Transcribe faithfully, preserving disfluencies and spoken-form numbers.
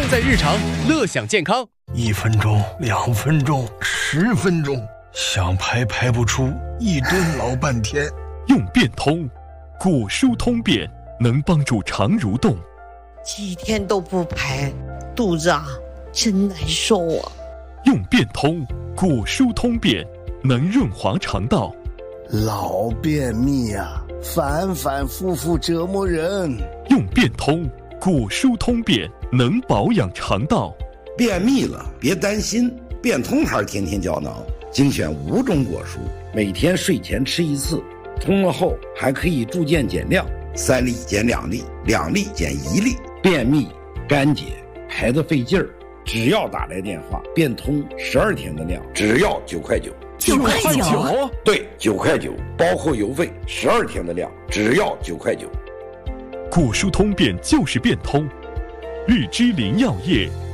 在日常，乐享健康。 一分钟，两分钟，十分钟，想排排不出，一蹲老半天。 用变通，果蔬通便能帮助肠蠕动。 几天都不排，肚子啊真难受啊。 用变通，果蔬通便能润滑肠道。 老便秘啊，反反复复折磨人。 用变通，果蔬通便能保养肠道。 便秘了别担心，变通牌天天胶囊精选五种果蔬，每天睡前吃一次，通了后还可以逐渐减量，三粒减两粒，两粒减一粒。便秘干结排得费劲儿，只要打来电话，变通十二天的量，只要九块九。 九块九？ 对，九块九，包括邮费，十二天的量，只要九块九。 果蔬通便就是变通，日之林药业。